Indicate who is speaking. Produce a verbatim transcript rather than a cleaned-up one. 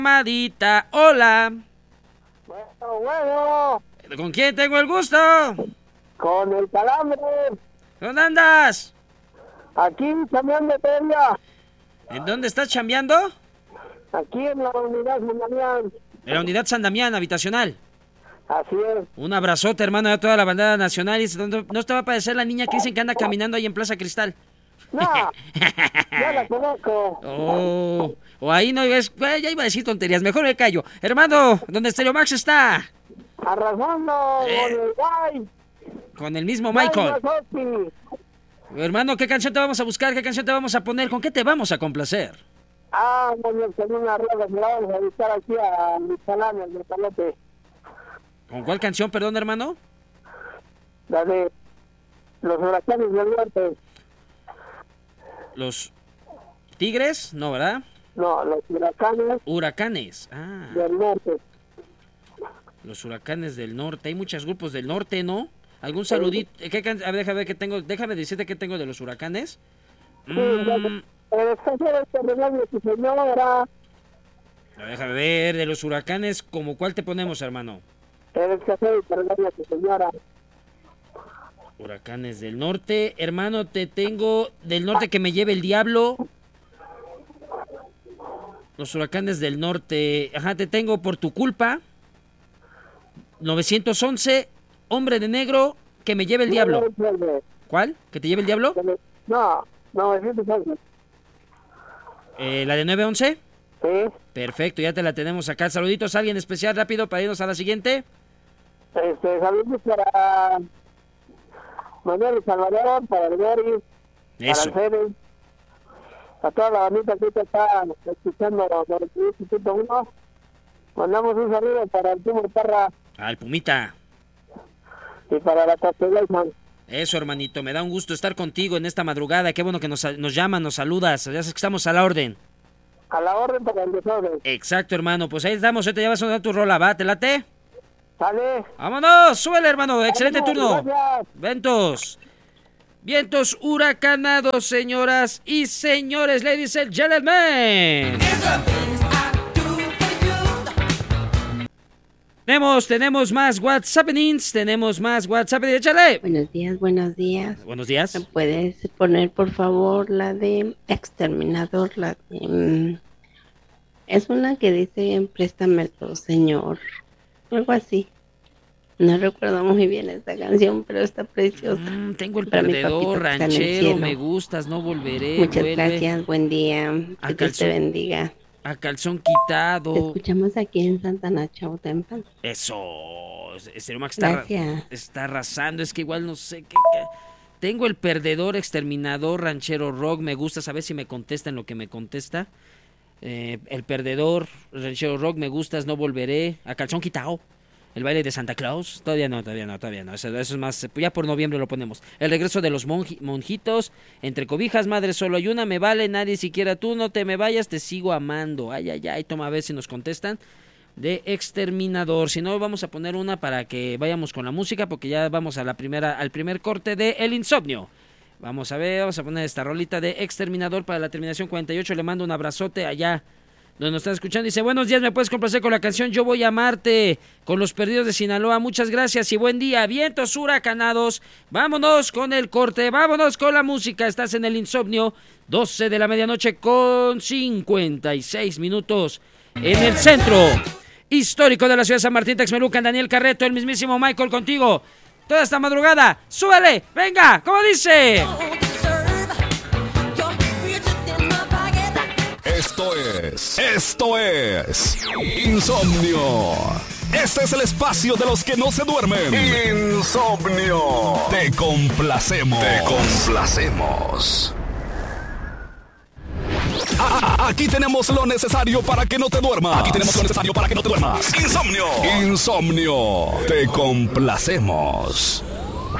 Speaker 1: Llamadita, hola.
Speaker 2: Bueno, bueno.
Speaker 1: ¿Con quién tengo el gusto?
Speaker 2: Con el Calambre.
Speaker 1: ¿Dónde andas?
Speaker 2: Aquí, chambeando todavía.
Speaker 1: ¿En dónde estás chambeando?
Speaker 2: Aquí en la unidad San Damián.
Speaker 1: En la unidad San Damián, habitacional.
Speaker 2: Así es.
Speaker 1: Un abrazote, hermano, de toda la bandera nacional. Y no, no te va a parecer la niña que dicen que anda caminando ahí en Plaza Cristal.
Speaker 2: No, ya la conozco.
Speaker 1: Oh, o ahí no ves, ya iba a decir tonterías, mejor me callo. Hermano, ¿dónde Stereo Max está?
Speaker 2: Arrasando
Speaker 1: Eh.
Speaker 2: con el guay.
Speaker 1: Con el mismo Michael.
Speaker 2: Guay,
Speaker 1: Hermano, ¿qué canción te vamos a buscar? ¿Qué canción te vamos a poner? ¿Con qué te vamos a complacer?
Speaker 2: Ah, bueno, con una rueda que la vamos a visitar aquí a mi salón, el metalote.
Speaker 1: ¿Con cuál canción, perdón, hermano?
Speaker 2: La de los huracanes del norte.
Speaker 1: ¿Los tigres? No, ¿verdad?
Speaker 2: No, los huracanes
Speaker 1: Huracanes. Ah,
Speaker 2: del norte.
Speaker 1: los huracanes del norte. Hay muchos grupos del norte, ¿no? ¿Algún saludito? ¿Qué can... A ver, déjame ver qué tengo. Déjame decirte qué tengo de los huracanes.
Speaker 2: Sí,
Speaker 1: Mm,
Speaker 2: el extranjero este regalo de tu señora.
Speaker 1: déjame ver, de los huracanes, ¿como cuál te ponemos, hermano?
Speaker 2: El extranjero este regalo de tu señora.
Speaker 1: Huracanes del norte. Hermano, te tengo del norte que me lleve el diablo. Los huracanes del norte. Ajá, te tengo por tu culpa. novecientos once, hombre de negro, que me lleve el diablo. ¿Cuál? ¿Que te lleve el diablo?
Speaker 2: No, no, es once.
Speaker 1: Eh, ¿La de nueve once?
Speaker 2: Sí.
Speaker 1: Perfecto, ya te la tenemos acá. Saluditos a alguien especial rápido para irnos a la siguiente.
Speaker 2: Este, saludos para Manuel y Salvador, para el Gary, para
Speaker 1: Eso.
Speaker 2: el Fede, a toda la bandita que ahorita está escuchando por el punto uno. Mandamos un saludo para el Tumor Parra
Speaker 1: Al Pumita.
Speaker 2: y para la Constellation.
Speaker 1: Eso, hermanito, me da un gusto estar contigo en esta madrugada. Qué bueno que nos, nos llaman, nos saludas. Ya sabes que estamos a la orden.
Speaker 2: A la orden para el desorden.
Speaker 1: Exacto, hermano. Pues ahí estamos. Ahorita ya vas a sonar tu rola, ¿va? ¿Te late?
Speaker 2: ¿Sale?
Speaker 1: ¡Vámonos! ¡Súbele, hermano! ¡Excelente
Speaker 2: Vámonos,
Speaker 1: turno!
Speaker 2: gracias.
Speaker 1: Vientos. Vientos huracanados, señoras y señores, ladies and gentlemen. Tenemos, tenemos más WhatsAppings, tenemos más WhatsApp. Échale.
Speaker 3: Buenos días, buenos días.
Speaker 1: Buenos días.
Speaker 3: ¿Me puedes poner, por favor, la de Exterminador? La de, mm, es una que dice, préstamelo, señor. Algo así. No recuerdo muy bien esta canción, pero está preciosa.
Speaker 1: Mm, tengo el
Speaker 3: Para mi
Speaker 1: perdedor
Speaker 3: papito que está en el
Speaker 1: ranchero,
Speaker 3: cielo.
Speaker 1: me gustas, no volveré.
Speaker 3: Muchas
Speaker 1: vuelve
Speaker 3: gracias, buen día.
Speaker 1: A
Speaker 3: Que Dios te
Speaker 1: calzón.
Speaker 3: bendiga.
Speaker 1: A calzón
Speaker 3: Te
Speaker 1: quitado.
Speaker 3: escuchamos aquí en Santana Chautempan.
Speaker 1: Eso. Stereo Max está,
Speaker 3: Gracias.
Speaker 1: está arrasando. Es que igual no sé qué. qué. Tengo el perdedor, exterminador, ranchero rock. Me gusta saber si me contestan lo que me contesta. Eh, el perdedor, ranchero rock, me gustas, no volveré. A calzón quitado. El baile de Santa Claus. Todavía no, todavía no, todavía no. Eso, eso es más. Ya por noviembre lo ponemos. El regreso de los monji, monjitos. Entre cobijas, madre, solo hay una. Me vale, nadie siquiera tú. No te me vayas, te sigo amando. Ay, ay, ay. Toma a ver si nos contestan. De exterminador. Si no, vamos a poner una para que vayamos con la música. Porque ya vamos a la primera, al primer corte de El Insomnio. Vamos a ver, vamos a poner esta rolita de exterminador para la terminación cuarenta y ocho. Le mando un abrazote allá donde nos están escuchando. Dice, buenos días, me puedes complacer con la canción Yo Voy a Amarte, con los Perdidos de Sinaloa. Muchas gracias y buen día. Vientos huracanados. Vámonos con el corte, vámonos con la música. Estás en El Insomnio, doce de la medianoche con cincuenta y seis minutos en el centro histórico de la ciudad de San Martín Texmelucan. Daniel Carreto, el mismísimo Michael contigo toda esta madrugada. Súbele, venga, ¿cómo dice?
Speaker 4: Esto es, esto es Insomnio. Este es el espacio de los que no se duermen. Insomnio. Te complacemos. Te complacemos. Ah, aquí tenemos lo necesario para que no te duermas. Aquí tenemos lo necesario para que no te duermas. Insomnio. Insomnio. Te complacemos.